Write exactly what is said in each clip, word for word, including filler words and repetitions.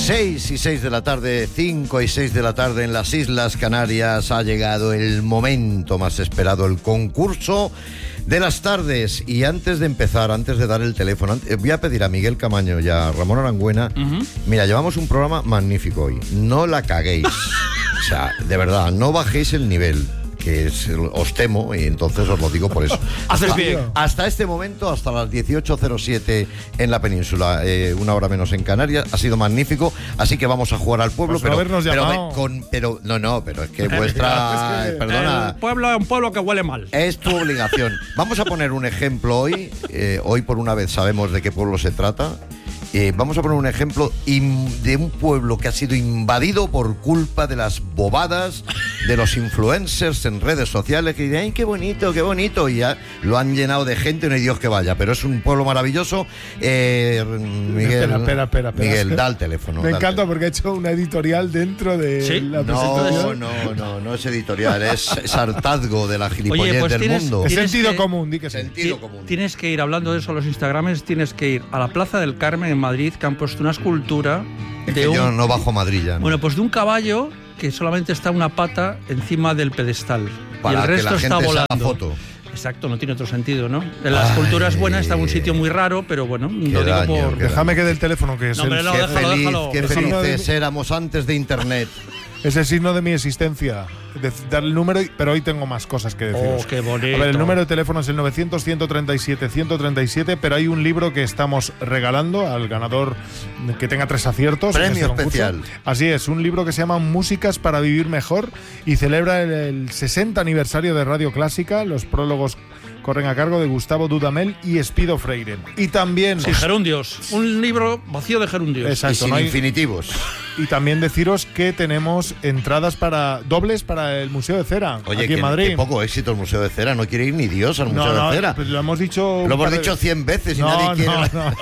seis y seis de la tarde, cinco y seis de la tarde en las Islas Canarias. Ha llegado el momento más esperado, el concurso de las tardes. Y antes de empezar, antes de dar el teléfono, voy a pedir a Miguel Camaño y a Ramón Arangüena. Uh-huh. Mira, llevamos un programa magnífico hoy. No la caguéis. O sea, de verdad, no bajéis el nivel, que es, os temo, y entonces os lo digo por eso. Haces bien. Hasta este momento, hasta las dieciocho cero siete en la península, eh, una hora menos en Canarias, ha sido magnífico, así que vamos a jugar al pueblo, pues pero, pero, con, pero no, no, pero es que vuestra, es que, perdona, el pueblo es un pueblo que huele mal. Es tu obligación. Vamos a poner un ejemplo hoy, eh, hoy por una vez sabemos de qué pueblo se trata. Eh, vamos a poner un ejemplo de un pueblo que ha sido invadido por culpa de las bobadas de los influencers en redes sociales que dicen, ¡ay, qué bonito, qué bonito! Y ya lo han llenado de gente, no hay Dios que vaya. Pero es un pueblo maravilloso. Eh, Miguel, espera, espera, espera, espera. Miguel, da el teléfono. Me encanta porque ha hecho una editorial dentro de ¿Sí? la no, presentación. No, no, no es editorial, es, es hartazgo de la gilipollez. Oye, pues del tienes, mundo. Es sentido que, común, di que sí. Sentido común. Tienes que ir, hablando de eso, los Instagrames, tienes que ir a la Plaza del Carmen en Madrid, que han puesto una escultura es de que un... yo no bajo Madrid ya, ¿no? Bueno, pues de un caballo que solamente está una pata encima del pedestal. Para y el resto que la está gente volando. se haga foto. Exacto, no tiene otro sentido, ¿no? La escultura es buena, está en un sitio muy raro, pero bueno, Qué lo digo daño, por... qué Déjame que dé el teléfono, que es No, el, hombre, no, Qué déjalo, feliz, déjalo. qué Es signo felices de- éramos antes de internet. es el signo de mi existencia. De, dar el número, pero hoy tengo más cosas que deciros. Oh, qué bonito. A ver, el número de teléfono es el novecientos, ciento treinta y siete, ciento treinta y siete, pero hay un libro que estamos regalando al ganador que tenga tres aciertos. en Premio este concurso. especial. Así es, un libro que se llama Músicas para vivir mejor y celebra el, el sesenta aniversario de Radio Clásica. Los prólogos corren a cargo de Gustavo Dudamel y Espido Freire. Y también... Sí, gerundios. Un libro vacío de gerundios. Exacto, Y sin no hay- infinitivos. Y también deciros que tenemos entradas para dobles para el Museo de Cera, Oye, aquí que, en Madrid. que poco éxito el Museo de Cera. No quiere ir ni Dios al no, Museo no, de Cera. pues lo hemos dicho. Lo un hemos par de- dicho cien veces y No, nadie quiere. no, la-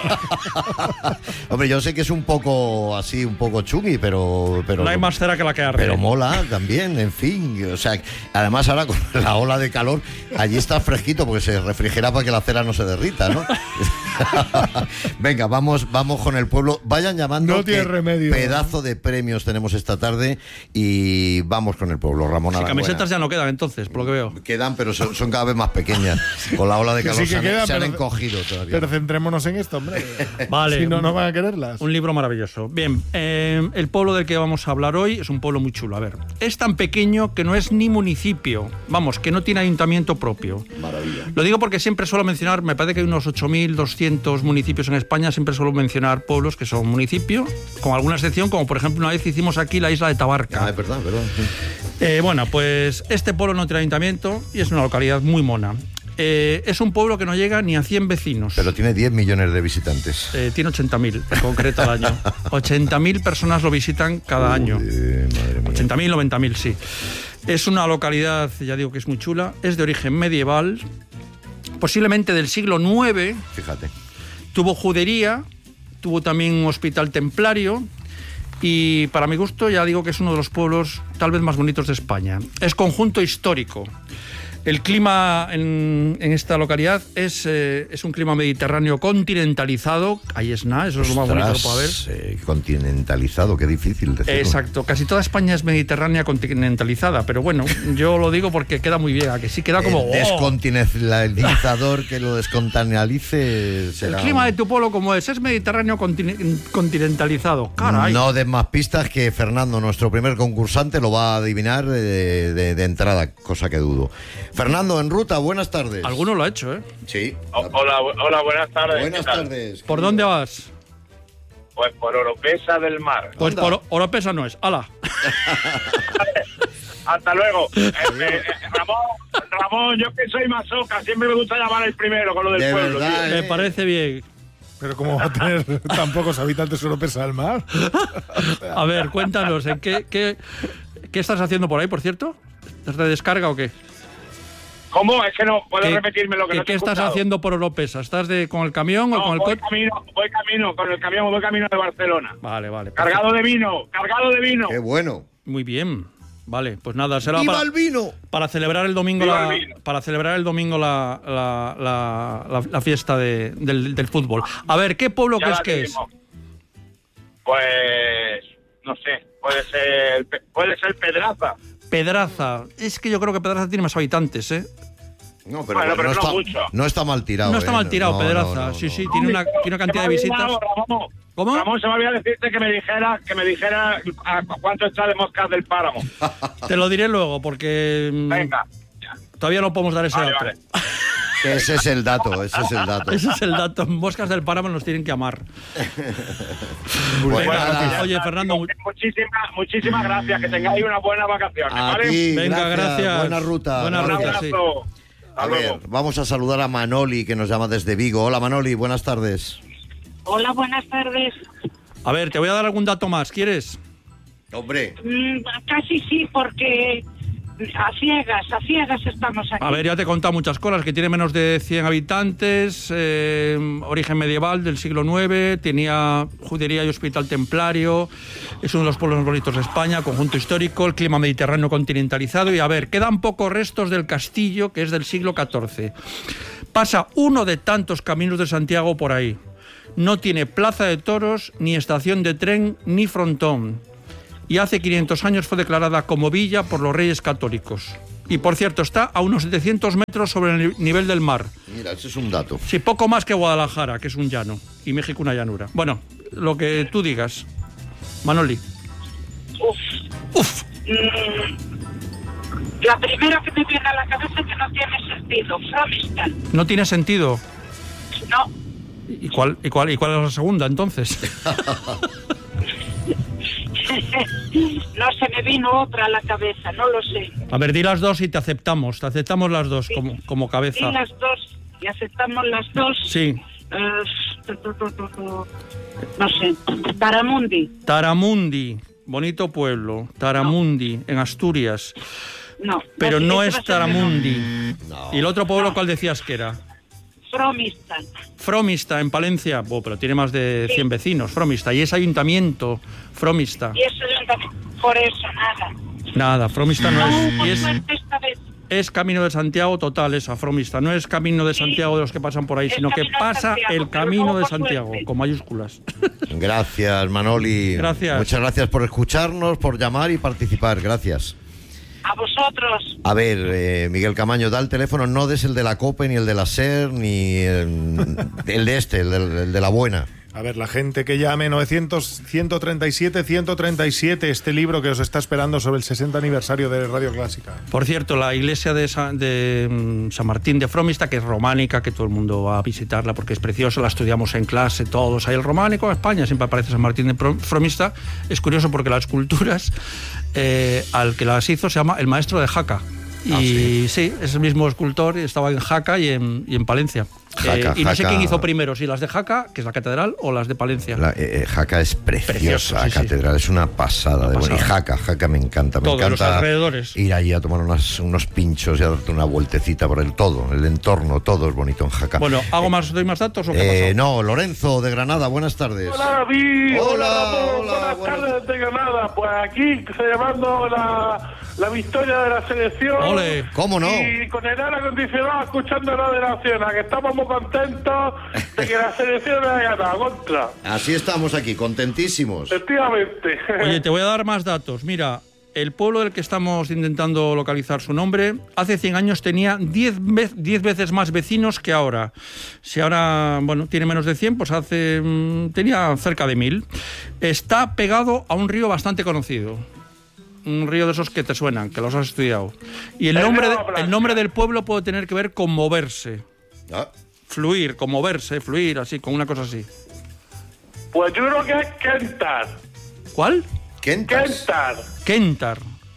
no. Hombre, yo sé que es un poco así, un poco chungui, pero. pero No hay más cera que la que arde. Pero mola también, en fin. O sea, además ahora con la ola de calor, allí está fresquito porque se refrigera para que la cera no se derrita, ¿no? Venga, vamos, vamos con el pueblo. Vayan llamando. No tiene que remedio. Pedazo de premios tenemos esta tarde y vamos con el pueblo. Ramón Si Arangüena. camisetas ya no quedan entonces, por lo que veo. Quedan, pero son, son cada vez más pequeñas. Con la ola de Que calor sí que se, han, quedan, se han pero- encogido todavía. Pero centrémonos en esto, hombre. Vale. Si no, no van a quererlas. Un libro maravilloso. Bien, eh, el pueblo del que vamos a hablar hoy es un pueblo muy chulo. A ver, es tan pequeño que no es ni municipio. Vamos, que no tiene ayuntamiento propio. Maravilla. Lo digo porque siempre suelo mencionar, me parece que hay unos ocho mil doscientos municipios en España, siempre suelo mencionar pueblos que son municipio, con alguna excepción, como por ejemplo una vez hicimos aquí la isla de Tabarca. Ah, es verdad, es verdad. Sí. Eh, bueno, pues este pueblo no tiene ayuntamiento y es una localidad muy mona. Eh, es un pueblo que no llega ni a cien vecinos. Pero tiene diez millones de visitantes. Eh, tiene ochenta mil en concreto al año. ochenta mil personas lo visitan cada año. Joder, madre mía. ochenta mil, noventa mil, sí. Es una localidad, ya digo que es muy chula, es de origen medieval, posiblemente del siglo nueve, Fíjate. tuvo judería, tuvo también un hospital templario y para mi gusto ya digo que es uno de los pueblos tal vez más bonitos de España. Es conjunto histórico. El clima en, en esta localidad es, eh, es un clima mediterráneo continentalizado. Ahí es nada, eso es lo más bonito que puede haber. Eh, continentalizado, qué difícil decirlo. Exacto, casi toda España es mediterránea continentalizada, pero bueno, yo lo digo porque queda muy bien, a que sí queda como... El ¡oh! descontinentalizador que lo descontinentalice será El clima un- de tu pueblo como es, es mediterráneo contini- continentalizado, caray. No des más pistas que Fernando, nuestro primer concursante, lo va a adivinar de, de- de entrada, cosa que dudo. Fernando, en ruta, buenas tardes. Alguno lo ha hecho, ¿eh? Sí. O- Hola, hola, buenas tardes. Buenas ¿Qué tal? tardes. ¿Por dónde vas? Pues por Oropesa del Mar. Pues Anda. por Oropesa no es, ala. Hasta luego. Eh, eh, Ramón, Ramón, yo que soy masoca, siempre me gusta llamar el primero con lo del De pueblo. verdad, tío. eh. Me parece bien. Pero ¿cómo va a tener tan pocos habitantes Oropesa del Mar? A ver, cuéntanos, ¿en qué, qué, qué estás haciendo por ahí, por cierto? ¿Estás de descarga o qué? ¿Cómo? Es que no puedo ¿Qué, repetirme lo que ¿qué, no te ¿qué he estás escuchado. haciendo por Oropesa? ¿Estás de, con el camión o No, con el voy coche? camino, voy camino, con el camión, voy camino de Barcelona. Vale, vale. perfecto. Cargado de vino, cargado de vino. Qué bueno. Muy bien. Vale, pues nada, será ¡Viva para, el vino! para celebrar el domingo ¡Viva la, el vino! para celebrar el domingo la, la, la, la- la fiesta de- del, del fútbol. A ver, ¿qué pueblo Ya crees la que es? tenemos. Pues, no sé, puede ser, puede ser Pedraza. Pedraza. Es que yo creo que Pedraza tiene más habitantes, ¿eh? No, pero, Bueno, pero no, no está, mucho. no está mal tirado. No está ¿eh? mal tirado, No, Pedraza. no, no, sí, no. sí, tiene una, tiene una cantidad de visitas. Ramón. ¿Cómo? Ramón, se me olvidó decirte que me dijera, que me dijera a cuánto está de Moscas del Páramo. Te lo diré luego, porque mm, Venga. todavía no podemos dar ese Vale, dato. vale. Que ese es el dato, ese es el dato. Ese es el dato. Moscas del Páramo nos tienen que amar. Pues Venga, nada, oye, Fernando, mu- Muchísimas, muchísimas gracias. Que tengáis unas buenas vacaciones, a ¿vale? ti, Venga, gracias. Buena ruta. Buena Un gracias. ruta, sí. abrazo. Hasta A luego. ver, vamos a saludar a Manoli, que nos llama desde Vigo. Hola, Manoli, buenas tardes. Hola, buenas tardes. A ver, te voy a dar algún dato más. ¿Quieres? Hombre, Mm, casi sí, porque a ciegas, a ciegas estamos aquí. A ver, ya te he contado muchas cosas, que tiene menos de cien habitantes, eh, origen medieval del siglo nueve, tenía judería y hospital templario, es uno de los pueblos más bonitos de España, conjunto histórico, el clima mediterráneo continentalizado, y a ver, quedan pocos restos del castillo, que es del siglo catorce. Pasa uno de tantos caminos de Santiago por ahí. No tiene plaza de toros, ni estación de tren, ni frontón. Y hace quinientos años fue declarada como villa por los reyes católicos. Y por cierto, está a unos setecientos metros sobre el nivel del mar. mira, ese es un dato. Sí, poco más que Guadalajara, que es un llano, y México una llanura. Bueno, lo que tú digas. Manoli. Uf. Uf. Mm, la primera que me viene a la cabeza es que no tiene sentido. Framistan. No tiene sentido. No. ¿Y cuál, y cuál, y cuál es la segunda, entonces? No se me vino otra a la cabeza, no lo sé. A ver, di las dos y te aceptamos. Te aceptamos las dos como, como Sí, cabeza. las dos, y aceptamos las dos. Sí. Eh, tu, tu, tu, tu, tu. No sé. Taramundi. Taramundi. Bonito pueblo. Taramundi, en Asturias. No. Pero Ese- no ese es va a ser Taramundi. No. ¿Y el otro pueblo cuál decías que era? Fromistan. Fromista, en Palencia. Oh, pero tiene más de Sí. cien vecinos, Fromista. Y es ayuntamiento, Fromista. Y eso es por eso, nada. Nada, Fromista no es. Hubo Y es, suerte esta vez. es Camino de Santiago total esa, Fromista. No es Camino de Santiago de los que pasan por ahí, Es sino que Camino de pasa Santiago, el pero Camino hubo de suerte. Santiago, con mayúsculas. Gracias, Manoli. Gracias. Muchas gracias por escucharnos, por llamar y participar. Gracias. A vosotros. A ver, eh, Miguel Camaño, da el teléfono, no des el de la COPE, ni el de la SER, ni el, el de este, el de, el de la buena. A ver, la gente que llame novecientos, ciento treinta y siete, ciento treinta y siete, este libro que os está esperando sobre el sesenta aniversario de Radio Clásica. Por cierto, la iglesia de, Sa- de mm, San Martín de Fromista, que es románica, que todo el mundo va a visitarla porque es preciosa, la estudiamos en clase todos. Ahí el románico en España siempre aparece San Martín de Pro- Fromista. Es curioso porque las esculturas, eh, al que las hizo se llama el maestro de Jaca. Y Ah, sí. sí, es el mismo escultor, estaba en Jaca y en, y en Palencia. Jaca, Eh, y no sé Jaca. quién hizo primero, si las de Jaca, que es la catedral, o las de Palencia. La, eh, Jaca es preciosa, Precioso, sí, la sí. catedral es una pasada. Una de buena. Y pasada. Jaca, Jaca me encanta. Me Todo, los encanta alrededores. ir allí a tomar unas- unos pinchos y a darte una vueltecita por el todo, el entorno, todo es bonito en Jaca. Bueno, ¿hago más, doy más datos o qué Eh, pasa? no, Lorenzo de Granada, buenas tardes. Hola David, Hola, hola, Ramón, hola, buenas buenas- tardes desde Granada. Pues aquí celebrando la, la victoria de la selección. Ole. ¿Cómo no? Y con el aire acondicionado escuchando la de la Cena, que estamos muy contentos de que la selección haya ganado contra. Así estamos aquí, contentísimos. Efectivamente. Oye, te voy a dar más datos. Mira, el pueblo del que estamos intentando localizar su nombre, hace cien años tenía diez veces más vecinos que ahora. Si ahora, bueno, tiene menos de cien, pues hace mm, tenía cerca de mil. Está pegado a un río bastante conocido. Un río de esos que te suenan, que los has estudiado. Y el El nombre, de- río Blanca. el nombre del pueblo puede tener que ver con moverse. Ah, Fluir, con moverse, fluir, así, con una cosa así. Pues yo creo que es Kentar. ¿Cuál? Kentas. Kentar, Kentar.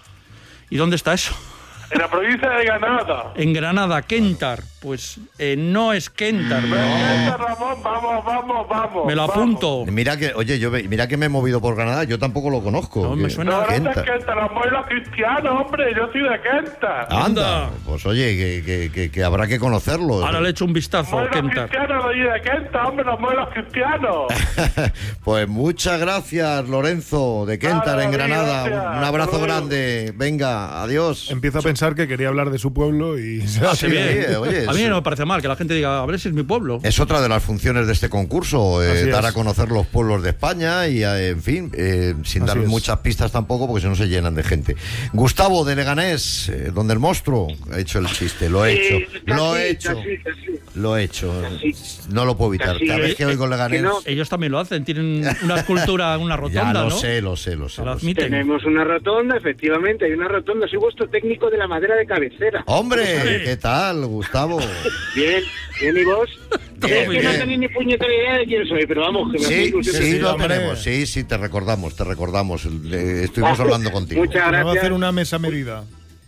¿Y dónde está eso? en la provincia de Granada. En Granada, Kentar. Pues eh, no es Kentar. ¿no? Kentar, Ramón, vamos, vamos, vamos. Me lo vamos. apunto. Mira que, oye, yo ve- mira que me he movido por Granada, yo tampoco lo conozco. No, me Que- suena- No, no es Kentas. de Kentar, los pueblos cristianos, hombre, yo soy de Kentar. Anda, Anda. pues oye, que, que- que- que habrá que conocerlo. Ahora le echo un vistazo a Pueblos Kentar. cristianos de allí de Kentar, hombre, los pueblos cristianos. Pues muchas gracias, Lorenzo, de Kentar, Nada, en David, Granada. gracias. Un abrazo Hasta luego. grande. Venga, adiós. Empiezo a pensar pensar que quería hablar de su pueblo y... Ah, sí, bien. Sí, oye, a mí es- no me parece mal que la gente diga, a ver si es mi pueblo. Es otra de las funciones de este concurso, eh, Así dar es. a conocer los pueblos de España y, eh, en fin, eh, sin Así dar es. muchas pistas tampoco, porque si no se llenan de gente. Gustavo de Leganés, eh, donde el monstruo, ha hecho el chiste, lo he hecho, Eh, lo he casi, hecho, casi, casi. lo he hecho, Casi. no lo puedo evitar. Casi, Cada vez eh, que oigo Leganés, que no. Ellos también lo hacen, tienen una escultura, una rotonda, ya lo ¿no? sé, lo sé, lo sé. Lo lo sé. admiten. Tenemos una rotonda, efectivamente, hay una rotonda. Soy vuestro técnico de la madera de cabecera. Hombre, ¿qué tal, Gustavo? Bien, bien, ¿y vos? Bien, Es que no bien. tenéis ni puñetera idea de quién soy, pero vamos, que me hace Sí, ilusión. sí, sí, lo hombre. tenemos, sí, sí, te recordamos, te recordamos, eh, estuvimos hablando contigo. Muchas Me va a gracias. hacer una mesa medida.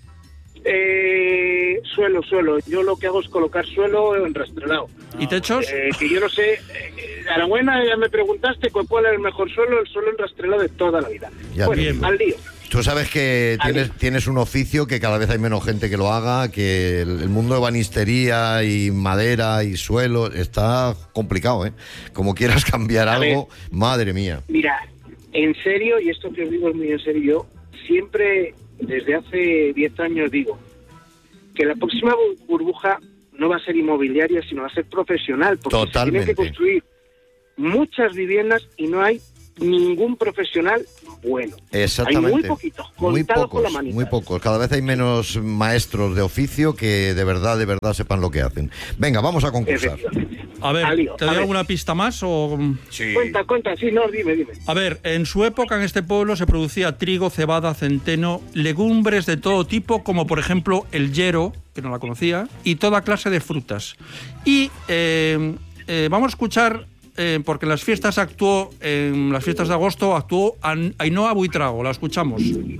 Eh, suelo, suelo. Yo lo que hago es colocar suelo en rastrelado. ¿Y techos? Eh, que yo no sé, eh, Aragüena, ya me preguntaste cu- cuál es el mejor suelo, el suelo en rastrelado de toda la vida. Ya bueno, te digo. al lío. Tú sabes que Ahí. tienes, tienes un oficio que cada vez hay menos gente que lo haga, que el, el mundo de banistería y madera y suelo está complicado, ¿eh? Como quieras cambiar A algo, madre mía. Mira, en serio, y esto que os digo es muy en serio, yo siempre, desde hace diez años digo, que la próxima bu- burbuja no va a ser inmobiliaria, sino va a ser profesional, porque se Totalmente. tienen que construir muchas viviendas y no hay ningún profesional bueno. Exactamente. Hay muy poquitos, muy contados con la pocos, manita. muy pocos. Cada vez hay menos maestros de oficio que de verdad, de verdad sepan lo que hacen. Venga, vamos a concursar. Efectivamente. A ver, Al lío, ¿te a doy ver. alguna pista más o...? Sí. Cuenta, cuenta, sí, no, dime, dime. A ver, en su época en este pueblo se producía trigo, cebada, centeno, legumbres de todo tipo, como por ejemplo el yero, que no la conocía, y toda clase de frutas. Y eh, eh, vamos a escuchar, eh, porque en las fiestas actuó, en las fiestas de agosto actuó An- Ainhoa Buitrago, la escuchamos.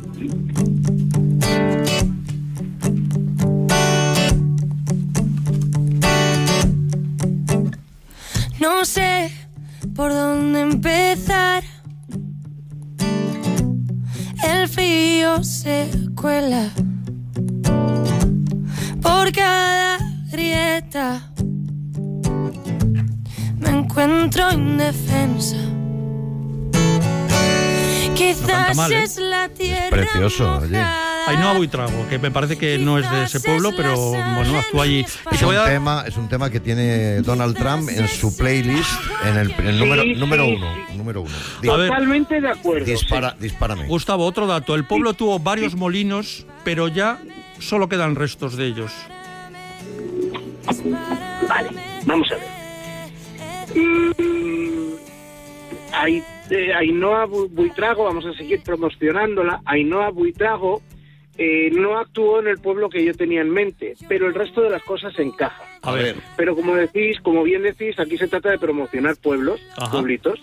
No sé por dónde empezar. El frío se cuela por cada grieta. Me encuentro indefensa. Quizás mal, ¿eh? es la tierra precioso, oye. mojada. Ainhoa Buitrago, que me parece que no es de ese pueblo, pero bueno, actúa allí. Y Es te voy un, a dar- tema, es un tema que tiene Donald Trump en su playlist, en el, el número, Sí, número sí, uno. sí. Número uno. Di- A ver. Totalmente de acuerdo. dispara, dispárame. Gustavo, otro dato. El pueblo tuvo varios molinos, pero ya solo quedan restos de ellos. Sí. Vale, vamos a ver. Mm, Ai- eh, Ainhoa Bu- Buitrago, vamos a seguir promocionándola. Ainhoa Buitrago eh, no actuó en el pueblo que yo tenía en mente, pero el resto de las cosas encaja. A ver, Pero como decís, como bien decís, aquí se trata de promocionar pueblos, Ajá. pueblitos.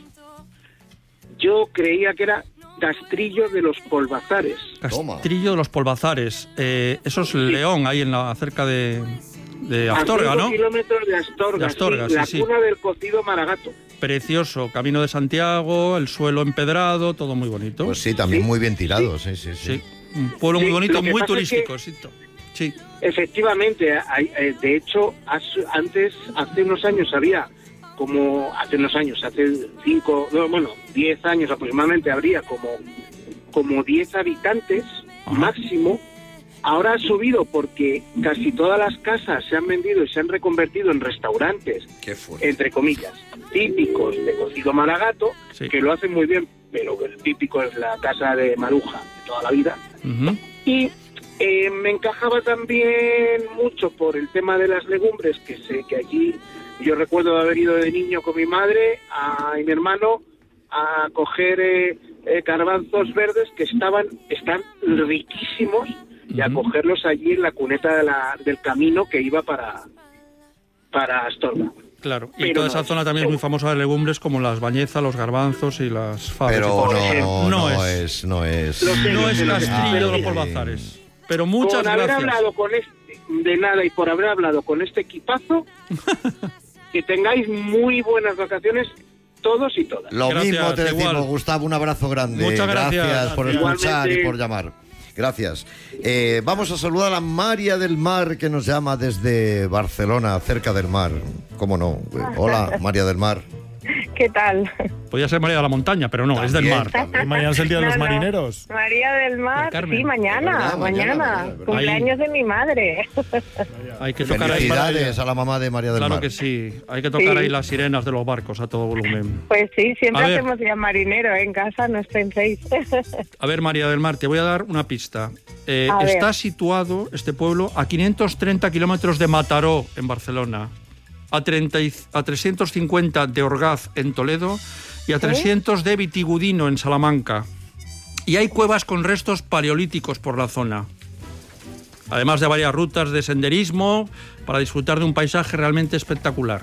Yo creía que era Castrillo de los Polvazares. Toma. Castrillo de los Polvazares. Eh, eso es León, ahí en la cerca de, de Astorga, A cinco ¿no? kilómetros de Astorga, De Astorga, sí, la sí, sí. cuna del cocido Maragato. Precioso, camino de Santiago, el suelo empedrado, todo muy bonito. Pues sí, también Sí. muy bien tirado, sí, sí, sí. Sí, un pueblo muy Sí, bonito, lo que muy pasa es que- turístico. Sí, to- sí. Efectivamente, hay- eh, de hecho, as- antes, hace unos años había como, hace unos años, hace cinco, no, bueno, diez años aproximadamente, habría como, como diez habitantes Ajá. máximo. Ahora ha subido porque casi todas las casas se han vendido y se han reconvertido en restaurantes, Qué fuerte. entre comillas, típicos de cocido Maragato, Sí. que lo hacen muy bien, pero el típico es la casa de Maruja de toda la vida. Ujú. Y eh, me encajaba también mucho por el tema de las legumbres, que sé que allí yo recuerdo haber ido de niño con mi madre a, y mi hermano a coger eh, eh, garbanzos verdes que estaban están riquísimos y a Ujú. cogerlos allí en la cuneta de la- del camino que iba para, para Astorga. Claro, y Pero toda no esa es. zona también es muy famosa de legumbres como las bañezas, los garbanzos y las fabas. y Pero todo. no, No no es. es, no es. Lo sé, No lo es sé, lo sé. Castrillo de los Ay, Polvazares. Pero muchas Con haber gracias. hablado con este, de nada y por haber hablado con este equipazo, que tengáis muy buenas vacaciones todos y todas. Lo Gracias, mismo te decimos, igual. Gustavo, un abrazo grande. Muchas gracias. por Gracias. escuchar y Igualmente. por llamar. Gracias. Eh, vamos a saludar a María del Mar, que nos llama desde Barcelona, cerca del mar. ¿Cómo no? Eh, Hola, María del Mar. ¿Qué ¿Qué tal? Podía ser María de la Montaña, pero no, es del También, mar. también. Y mañana es el Día de No, los no. Marineros. María del Mar, Del Carmen. sí, mañana, Es verdad, mañana, mañana. mañana, es verdad. Cumpleaños de mi madre. Hay que tocar ahí. Felicidades a la mamá de María del Claro Mar. que sí. Hay que tocar Sí. ahí las sirenas de los barcos a todo volumen. Pues sí, siempre A ver. hacemos día marinero en casa, no os penséis. A ver, María del Mar, te voy a dar una pista. Eh, A ver. está situado este pueblo a quinientos treinta kilómetros de Mataró, en Barcelona, a, treinta y- a trescientos cincuenta de Orgaz, en Toledo, y a trescientos de Vitigudino, en Salamanca. Y hay cuevas con restos paleolíticos por la zona. Además de varias rutas de senderismo para disfrutar de un paisaje realmente espectacular.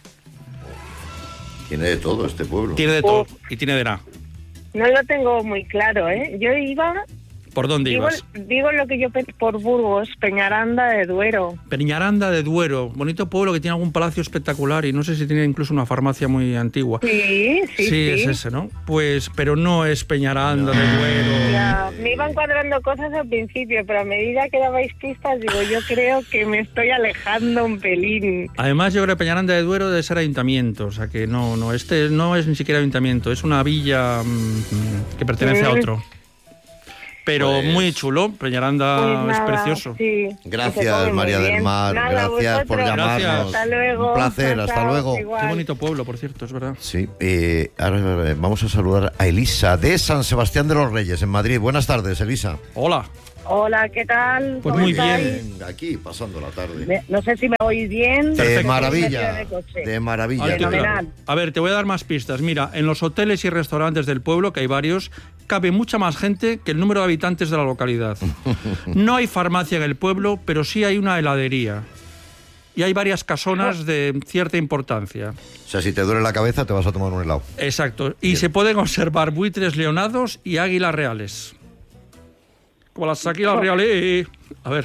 Tiene de todo este pueblo. Tiene de todo y tiene de nada. No lo tengo muy claro, ¿eh? Yo iba, ¿Por dónde digo, ibas? digo lo que yo pensé por Burgos, Peñaranda de Duero. Peñaranda de Duero, bonito pueblo que tiene algún palacio espectacular y no sé si tiene incluso una farmacia muy antigua. Sí, sí, sí. es ese, ¿no? Pues, pero no es Peñaranda de Duero. Ya, me iban cuadrando cosas al principio, pero a medida que dabais pistas, digo, yo creo que me estoy alejando un pelín. Además, yo creo que Peñaranda de Duero debe ser ayuntamiento, o sea que no, no, este no es ni siquiera ayuntamiento, es una villa mm, que pertenece a Mm. otro. Pero Pues- muy chulo, Peñaranda Pues es nada, precioso. sí, se Gracias, come muy María del bien. Mar. Nada, Gracias por vosotros. llamarnos. Gracias. Hasta luego. Un placer, Chao, hasta chao, luego. igual. Qué bonito pueblo, por cierto, es verdad. Sí, eh, ahora eh, vamos a saludar a Elisa de San Sebastián de los Reyes, en Madrid. Buenas tardes, Elisa. Hola. Hola, ¿qué tal? Pues ¿Cómo muy estáis? bien. Aquí, pasando la tarde. Me- No sé si me oís bien. De Estoy maravilla, en el coche. de maravilla. Alto y Fenomenal. claro. A ver, te voy a dar más pistas. Mira, en los hoteles y restaurantes del pueblo, que hay varios, cabe mucha más gente que el número de habitantes de la localidad. No hay farmacia en el pueblo, pero sí hay una heladería. Y hay varias casonas de cierta importancia. O sea, si te duele la cabeza, te vas a tomar un helado. Exacto. Y se pueden observar buitres leonados y águilas reales. Como las águilas reales. A ver,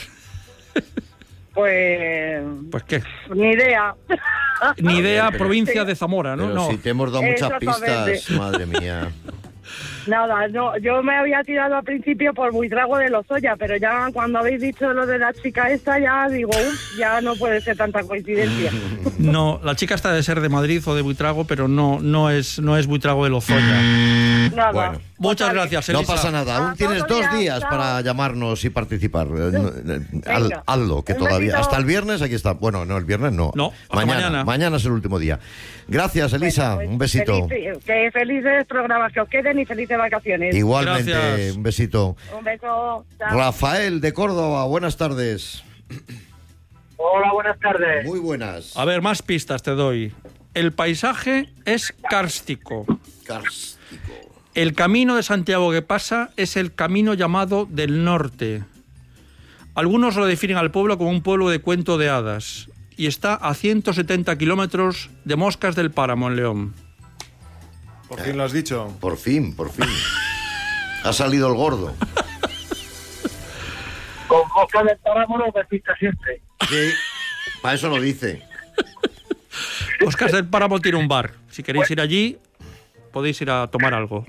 Pues. pues qué. Ni idea. Ni idea, provincia de Zamora, ¿no? Pero no. si te hemos dado muchas Exactamente. pistas, madre mía. Nada, no, yo me había tirado al principio por Buitrago de Lozoya, pero ya cuando habéis dicho lo de la chica esta, ya digo, uf, ya no puede ser tanta coincidencia. No, la chica está de ser de Madrid o de Buitrago, pero no, no es, no es Buitrago de Lozoya. Nada. Bueno. Muchas gracias, No Elisa. pasa nada, aún Ah, tienes todo dos bien, días chao. para llamarnos y participar. Eh, no, eh, haz- Venga. hazlo, que Un todavía. besito. Hasta el viernes aquí está. Bueno, no, el viernes no. No, hasta mañana, mañana. mañana es el último día. Gracias, Elisa. Pues un besito. feliz- que felices programas que os queden y felices vacaciones. Igualmente, Gracias. un besito. Un beso. Chao. Rafael de Córdoba, buenas tardes. Hola, buenas tardes. Muy buenas. A ver, más pistas te doy. El paisaje es kárstico. Kárstico. El camino de Santiago que pasa es el camino llamado del norte. Algunos lo definen al pueblo como un pueblo de cuento de hadas y está a ciento setenta kilómetros de Moscas del Páramo, en León. Por fin lo has dicho. Por fin, por fin. Ha salido el gordo. Con Mosca del Páramo nos despista siempre. Sí, para eso lo dice. Moscas del Páramo tiene un bar. Si queréis ir allí, podéis ir a tomar algo.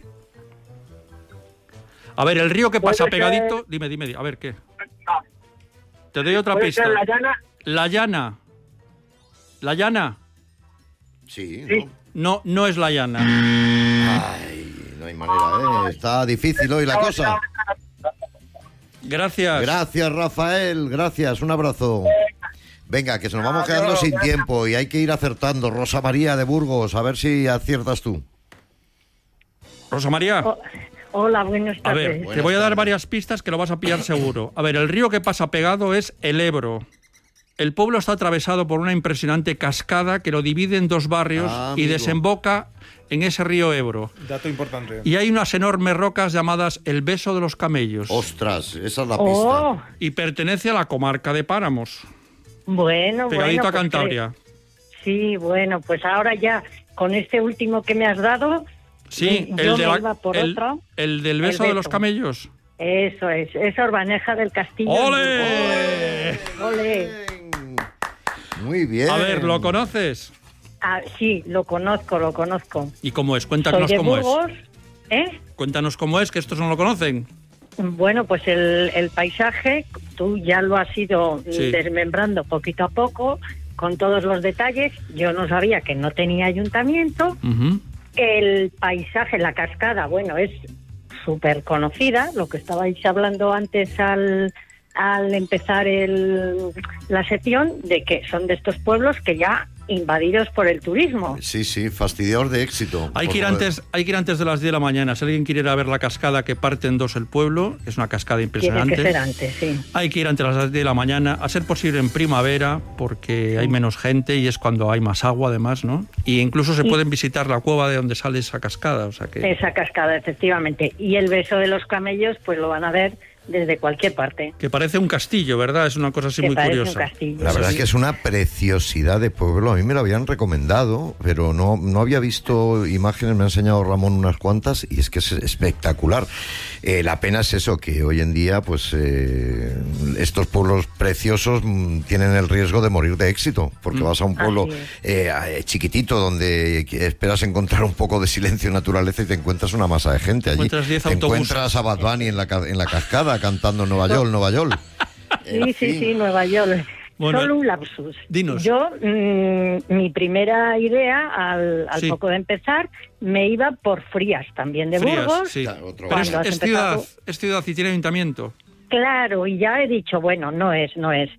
A ver, el río que pasa Puede ser- pegadito... Dime, dime, a ver, ¿qué? No, Te doy otra puede pista. ser la llana. La llana. ¿La llana? Sí, Sí. ¿no? No, no es la llana. Ay, no hay manera, ¿eh? Está difícil hoy la cosa. Gracias. Gracias, Rafael. Gracias. Un abrazo. Venga, que se nos vamos quedando sin tiempo y hay que ir acertando. Rosa María de Burgos, a ver si aciertas tú. Rosa María. Oh, hola, buenas A tardes. ver, te Buenas voy a dar tardes. varias pistas que lo vas a pillar seguro. A ver, el río que pasa pegado es el Ebro. El pueblo está atravesado por una impresionante cascada que lo divide en dos barrios Ah, y amigo. desemboca en ese río Ebro. Dato importante. Y hay unas enormes rocas llamadas el Beso de los Camellos. Ostras, esa es la Oh, pista. Y pertenece a la comarca de Páramos, bueno, pegadito bueno. a pues Cantabria. cre- Sí, bueno, pues ahora ya, con este último que me has dado, Sí, yo el, de me la- iba por el- otro. el del beso El de los beso. camellos. Eso es, es Orbaneja del Castillo. ¡Ole! ¡Ole! Muy bien. A ver, ¿lo conoces? Ah, sí, lo conozco, lo conozco. ¿Y cómo es? Soy Cuéntanos de cómo es. Burgos, ¿eh? Cuéntanos cómo es, que estos no lo conocen. Bueno, pues el, el paisaje, tú ya lo has ido Sí. desmembrando poquito a poco, con todos los detalles. Yo no sabía que no tenía ayuntamiento, Ujú. El paisaje, la cascada, bueno, es súper conocida, lo que estabais hablando antes al, al empezar el, la sección, de que son de estos pueblos que ya invadidos por el turismo. Sí, sí, fastidiador de éxito. Hay que ir antes, hay que ir antes de las diez de la mañana. Si alguien quiere ir a ver la cascada que parte en dos el pueblo, es una cascada impresionante. Tiene que ser antes, sí. Hay que ir antes de las diez de la mañana, a ser posible en primavera, porque hay menos gente y es cuando hay más agua, además, ¿no? Y incluso se Y- pueden visitar la cueva de donde sale esa cascada, o sea que... Esa cascada, efectivamente. Y el beso de los camellos, pues lo van a ver desde cualquier parte. Que parece un castillo, ¿verdad? Es una cosa así Que muy parece curiosa. un castillo. La verdad es que es una preciosidad de pueblo. A mí me lo habían recomendado, pero no, no había visto imágenes. Me ha enseñado Ramón unas cuantas y es que es espectacular. Eh, la pena es eso, que hoy en día pues eh, estos pueblos preciosos mm, tienen el riesgo de morir de éxito, porque Mm. vas a un pueblo Así es. eh, eh, chiquitito donde esperas encontrar un poco de silencio y naturaleza y te encuentras una masa de gente allí. Encuentras diez Te autobuses. encuentras a Bad Bunny en la, ca- en la cascada cantando Nueva York, Nueva York. Sí, sí, sí, Nueva York. Bueno, Solo un lapsus. dinos. Yo, mm, mi primera idea, al, al Sí. poco de empezar, me iba por Frías, también de Frías, Burgos. sí. Claro, otro Pero es, Cuando has es ciudad, empezado- es ciudad y tiene ayuntamiento. Claro, y ya he dicho, bueno, no es, no es.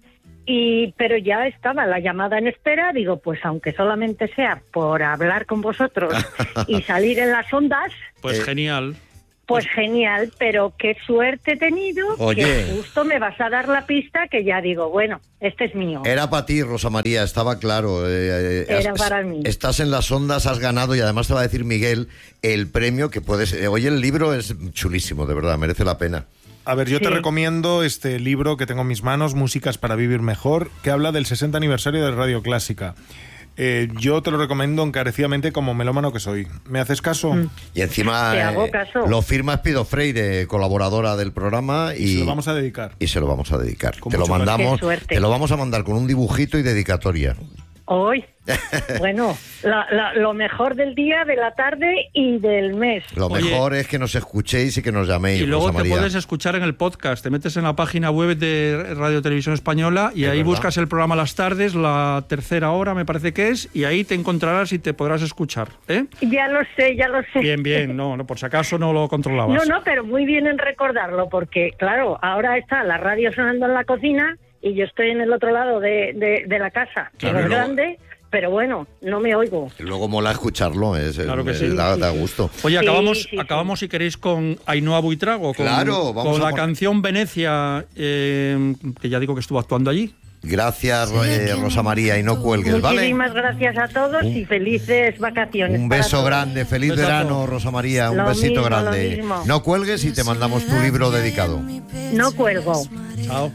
Y pero ya estaba la llamada en espera, digo, pues aunque solamente sea por hablar con vosotros y salir en las ondas, Pues Eh, genial. pues genial, pero qué suerte he tenido, Oye. que justo me vas a dar la pista que ya digo, bueno, este es mío. Era para ti, Rosa María, estaba claro. eh, eh, Era has- para mí. Estás en las ondas, has ganado y además te va a decir Miguel el premio que puedes... eh, Oye, el libro es chulísimo, de verdad, merece la pena. A ver, yo te Sí. recomiendo este libro que tengo en mis manos, Músicas para vivir mejor, que habla del sesenta aniversario de Radio Clásica. Eh, yo te lo recomiendo encarecidamente como melómano que soy. ¿Me haces caso? Mm. Y encima Te hago eh, caso. lo firma Espido Freire, colaboradora del programa, y, Se lo vamos a dedicar. y se lo vamos a dedicar. Con Te lo mucho cariño. mandamos, Qué suerte. te lo vamos a mandar con un dibujito y dedicatoria. Hoy, bueno, la- la- lo mejor del día, de la tarde y del mes. Lo Oye. mejor es que nos escuchéis y que nos llaméis, Y luego Rosa te María. puedes escuchar en el podcast. Te metes en la página web de Radio Televisión Española y Es ahí verdad. buscas el programa Las Tardes, la tercera hora me parece que es, y ahí te encontrarás y te podrás escuchar. ¿eh? Ya lo sé, ya lo sé. Bien, bien, no, no, por si acaso no lo controlabas. No, no, pero muy bien en recordarlo, porque claro, ahora está la radio sonando en la cocina y yo estoy en el otro lado de, de, de la casa, que Claro, no es y luego- grande, pero bueno, no me oigo. Luego mola escucharlo, es, Claro que es- sí. da, da gusto. Oye, Sí, acabamos, sí, sí. acabamos si queréis con Ainhoa Buitrago, con, Claro, vamos con a la pon- canción Venecia, eh, que ya digo que estuvo actuando allí. Gracias, eh, Rosa María, y no cuelgues, ¿vale? Muchísimas gracias a todos y felices vacaciones. Un para beso todos. grande, feliz Besazo. verano, Rosa María, un Lo besito mismo, lo grande. mismo. No cuelgues y te mandamos tu libro dedicado. No cuelgo. Chao.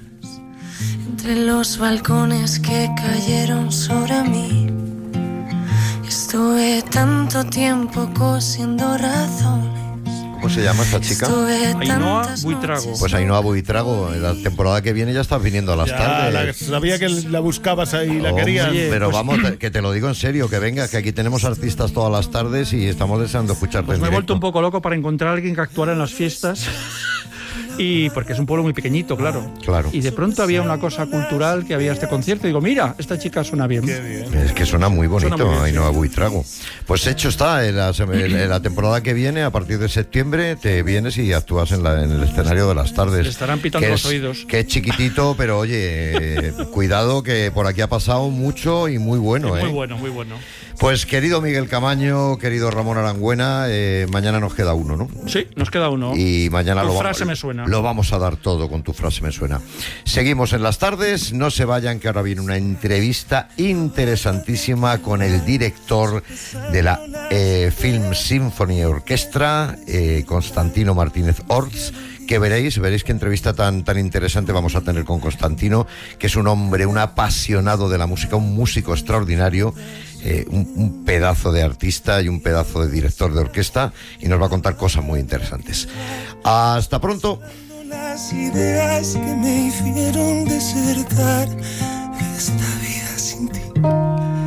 Entre los balcones que cayeron sobre mí, estuve tanto tiempo cosiendo razones. ¿Cómo se llama esta chica? Estuve Ainhoa tantas Buitrago. noches Pues Ainhoa Buitrago, la temporada que viene ya estás viniendo a las Ya, tardes. la- sabía que la buscabas ahí, la Hombre, querías. Oye, pero pues- vamos, te- que te lo digo en serio, que venga, que aquí tenemos artistas todas las tardes y estamos deseando escucharte Pues en me he directo. vuelto un poco loco para encontrar a alguien que actuara en las fiestas. Y porque es un pueblo muy pequeñito, claro. Claro. Y de pronto había una cosa cultural, que había este concierto. Y digo, mira, esta chica suena bien. Qué bien. Es que suena muy bonito, Suena muy bien, Ainhoa sí. Buitrago. Pues hecho está, en la, en la temporada que viene, a partir de septiembre, te vienes y actúas en, la- en el escenario de las tardes. Le estarán pitando Que los es- oídos. Que es chiquitito, pero oye, eh, cuidado que por aquí ha pasado mucho y muy bueno, muy ¿eh? bueno, muy bueno. Pues querido Miguel Camaño, querido Ramón Arangüena, eh, mañana nos queda uno, ¿no? Sí, nos queda uno. Y mañana Tu lo, frase vamos, me suena. lo vamos a dar todo con tu frase me suena. Seguimos en las tardes, no se vayan que ahora viene una entrevista interesantísima con el director de la eh, Film Symphony Orchestra, eh, Constantino Martínez Orts, que veréis, veréis qué entrevista tan, tan interesante vamos a tener con Constantino, que es un hombre, un apasionado de la música, un músico extraordinario, eh, un, un pedazo de artista y un pedazo de director de orquesta, y nos va a contar cosas muy interesantes. Hasta pronto. Las ideas que me hicieron desertar esta